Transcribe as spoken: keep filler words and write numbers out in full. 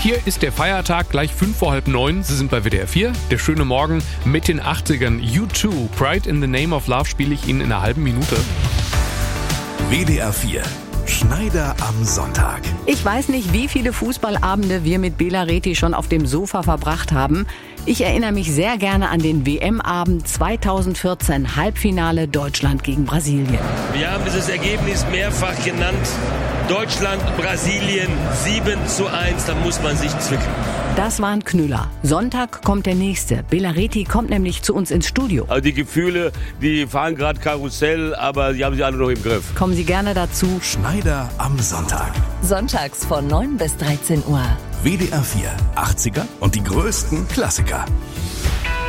Hier ist der Feiertag, gleich fünf vor halb neun. Sie sind bei W D R vier. Der schöne Morgen mit den achtzigern. U zwei, Pride in the Name of Love, spiele ich Ihnen in einer halben Minute. W D R vier. Schneider am Sonntag. Ich weiß nicht, wie viele Fußballabende wir mit Bela Reti schon auf dem Sofa verbracht haben. Ich erinnere mich sehr gerne an den W M-Abend zweitausendvierzehn, Halbfinale Deutschland gegen Brasilien. Wir haben dieses Ergebnis mehrfach genannt. Deutschland, Brasilien, sieben zu eins, da muss man sich zwicken. Das war ein Knüller. Sonntag kommt der nächste. Bela Reti kommt nämlich zu uns ins Studio. Also die Gefühle, die fahren gerade Karussell, aber die haben sie alle noch im Griff. Kommen Sie gerne dazu. Schneider am Sonntag. Sonntags von neun bis dreizehn Uhr. W D R vier. achtziger und die größten Klassiker.